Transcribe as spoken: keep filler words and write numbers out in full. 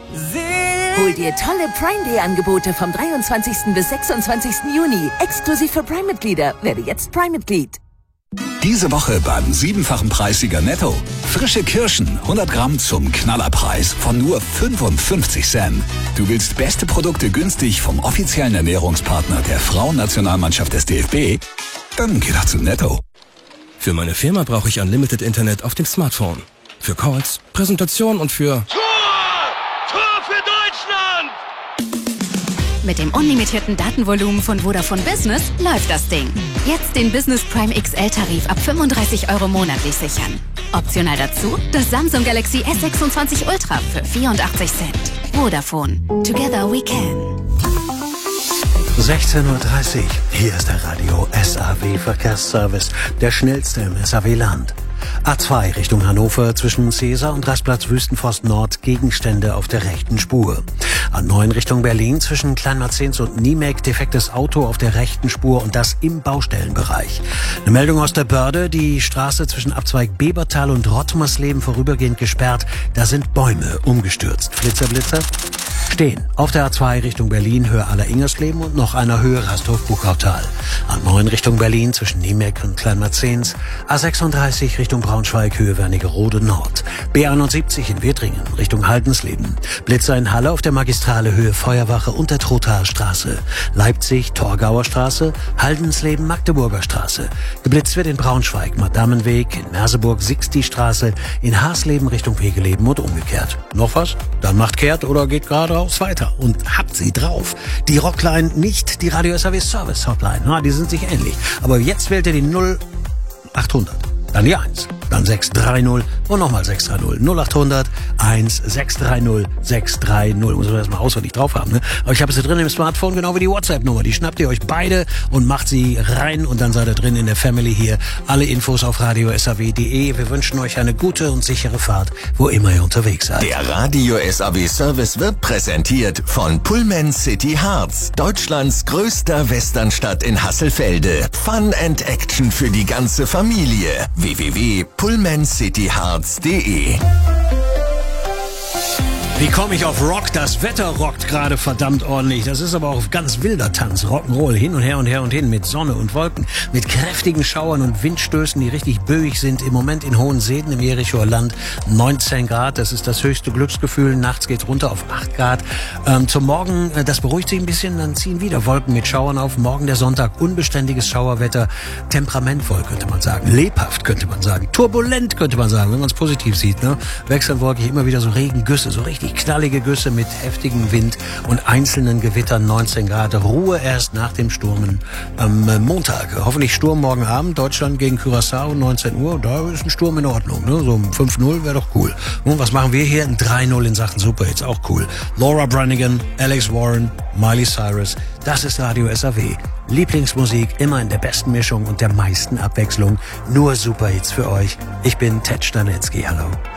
Hol dir tolle Prime Day Angebote vom dreiundzwanzigsten bis sechsundzwanzigsten Juni. Exklusiv für Prime-Mitglieder. Werde jetzt Prime-Mitglied. Diese Woche beim siebenfachen Preissieger Netto. Frische Kirschen, hundert Gramm zum Knallerpreis von nur fünfundfünfzig Cent. Du willst beste Produkte günstig vom offiziellen Ernährungspartner der Frauennationalmannschaft des D F B? Dann geh doch zu Netto. Für meine Firma brauche ich Unlimited Internet auf dem Smartphone. Für Calls, Präsentation und für... Tor! Tor für Deutschland! Mit dem unlimitierten Datenvolumen von Vodafone Business läuft das Ding. Jetzt den Business Prime X L-Tarif ab fünfunddreißig Euro monatlich sichern. Optional dazu das Samsung Galaxy S sechsundzwanzig Ultra für vierundachtzig Cent. Vodafone. Together we can. sechzehn Uhr dreißig. Hier ist der Radio S A W Verkehrsservice, der schnellste im S A W-Land. A zwei Richtung Hannover zwischen Cäsar und Rastplatz Wüstenforst Nord Gegenstände auf der rechten Spur. A neun Richtung Berlin zwischen Kleinmarzens und Niemek defektes Auto auf der rechten Spur und das im Baustellenbereich. Eine Meldung aus der Börde, die Straße zwischen Abzweig Bebertal und Rottmersleben vorübergehend gesperrt. Da sind Bäume umgestürzt. Flitzer, Blitzer. Stehen auf der A zwei Richtung Berlin, Höhe Aller-Ingersleben und noch einer Höhe Rasthof-Buchautal. A neun Richtung Berlin zwischen Niemek und Kleinmarzens. A sechsunddreißig Richtung Braunschweig, Höhe Wernigerode Nord. B einundsiebzig in Wettringen Richtung Haldensleben. Blitzer in Halle auf der Magistrale, Höhe Feuerwache und der Trothaer Straße. Leipzig, Torgauer Straße, Haldensleben, Magdeburger Straße. Geblitzt wird in Braunschweig, Madamenweg, in Merseburg, Sixti-Straße, in Haasleben Richtung Wegeleben und umgekehrt. Noch was? Dann macht kehrt oder geht geradeaus weiter und habt sie drauf. Die Rockline, nicht die Radio S A W Service Hotline. Na, die sind sich ähnlich. Aber jetzt wählt ihr die null achthundert. Dann die eins, dann sechs drei null und nochmal sechs drei null. null achthundert eins sechs drei null sechs drei null. Muss man das mal auswendig drauf haben, ne? Aber ich habe sie drin im Smartphone, genau wie die WhatsApp-Nummer. Die schnappt ihr euch beide und macht sie rein und dann seid ihr drin in der Family hier. Alle Infos auf radio s a w punkt d e. Wir wünschen euch eine gute und sichere Fahrt, wo immer ihr unterwegs seid. Der Radio S A W Service wird präsentiert von Pullman City Harz, Deutschlands größter Westernstadt in Hasselfelde. Fun and Action für die ganze Familie. w w w punkt pullman city harz punkt d e. Wie komme ich auf Rock? Das Wetter rockt gerade verdammt ordentlich. Das ist aber auch ganz wilder Tanz. Rock'n'Roll hin und her und her und hin mit Sonne und Wolken, mit kräftigen Schauern und Windstößen, die richtig böig sind. Im Moment in Hohensäden im Jerichoer Land neunzehn Grad. Das ist das höchste Glücksgefühl. Nachts geht's runter auf acht Grad. Ähm, zum Morgen, äh, das beruhigt sich ein bisschen, dann ziehen wieder Wolken mit Schauern auf. Morgen der Sonntag, unbeständiges Schauerwetter. Temperamentvoll könnte man sagen. Lebhaft könnte man sagen. Turbulent könnte man sagen, wenn man es positiv sieht. Ne? Wechselnd wolkig, immer wieder so Regengüsse, so richtig knallige Güsse mit heftigem Wind und einzelnen Gewittern, neunzehn Grad. Ruhe erst nach dem Sturmen am Montag. Hoffentlich Sturm morgen Abend. Deutschland gegen Curaçao, neunzehn Uhr. Da ist ein Sturm in Ordnung. Ne? So um fünf null wäre doch cool. Und was machen wir hier? Ein drei null in Sachen Superhits. Auch cool. Laura Branigan, Alex Warren, Miley Cyrus. Das ist Radio S A W. Lieblingsmusik immer in der besten Mischung und der meisten Abwechslung. Nur Superhits für euch. Ich bin Ted Stanitzky. Hallo.